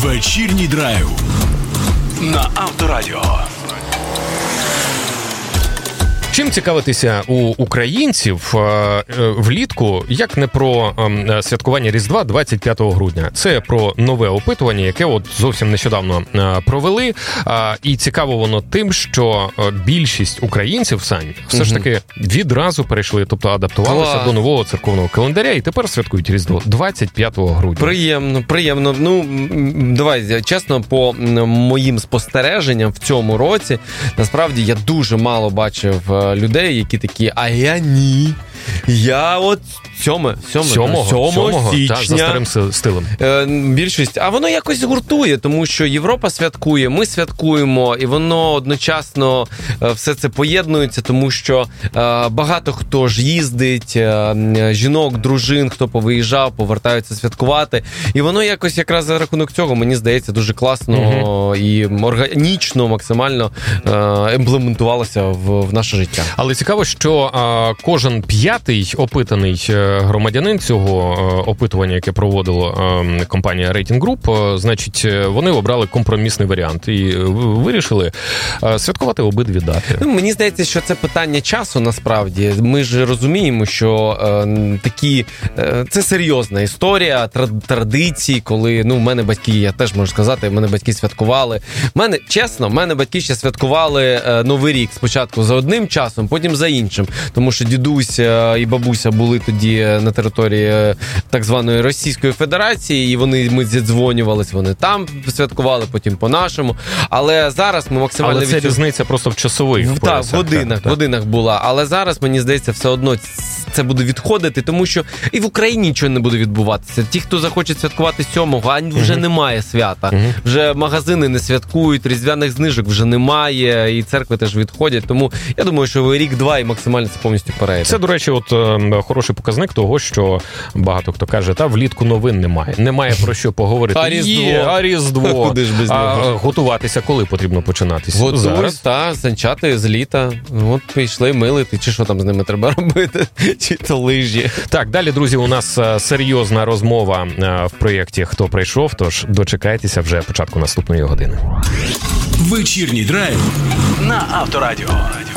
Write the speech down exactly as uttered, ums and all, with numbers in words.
Вечірній драйв на Авторадіо. Чим цікавитися у українців влітку, як не про святкування Різдва двадцять п'ятого грудня. Це про нове опитування, яке от зовсім нещодавно провели. І цікаво воно тим, що більшість українців, Сань, все ж таки відразу перейшли, тобто адаптувалися Клас. до нового церковного календаря і тепер святкують Різдво двадцять п'ятого грудня. Приємно, приємно. Ну, давай, чесно, по моїм спостереженням в цьому році, насправді я дуже мало бачив людей, які такі, а я ні. Я от сьоме, сьоме, сьомого, сьомого, сьомого січня. Та, за старим стилем. Е, більшість. А воно якось гуртує, тому що Європа святкує, ми святкуємо, і воно одночасно е, все це поєднується, тому що е, багато хто ж їздить, е, жінок, дружин, хто повиїжджав, повертаються святкувати. І воно якось якраз за рахунок цього, мені здається, дуже класно угу. і органічно, максимально е, імплементувалося в, в наше життя. Але цікаво, що е, кожен п'ятий опитаний громадянин цього опитування, яке проводила компанія Rating Group, значить, вони обрали компромісний варіант і вирішили святкувати обидві дати. Ну, мені здається, що це питання часу, насправді. Ми ж розуміємо, що е, такі... Е, це серйозна історія, традиції, коли, ну, в мене батьки, я теж можу сказати, в мене батьки святкували. В мене, чесно, в мене батьки ще святкували е, Новий рік спочатку за одним часом, потім за іншим. Тому що дідусь е, і бабуся були тоді на території так званої Російської Федерації, і вони, ми зідзвонювались, вони там святкували, потім по-нашому. Але зараз ми максимально... Але це відчув... різниця просто в часових в, так, в годинах, так. в годинах була. Але зараз, мені здається, все одно це буде відходити, тому що і в Україні нічого не буде відбуватися. Ті, хто захоче святкувати сьомого, а вже uh-huh. немає свята. Uh-huh. Вже магазини не святкують, різдвяних знижок вже немає, і церкви теж відходять. Тому я думаю, що рік-два і максимально це повністю перейде. Це, до речі, от хороший показник того, що багато хто каже, та влітку новин немає. Немає про що поговорити. А Різдво? Є, а Різдво. Куди ж без а нього? Готуватися коли потрібно починатися? Готуюсь, зараз. та, санчати з літа. От пішли милити, чи що там з ними треба робити, чи то лижі. Так, далі, друзі, у нас серйозна розмова в проєкті «Хто прийшов», тож дочекайтеся вже початку наступної години. Вечірній драйв на Авторадіо.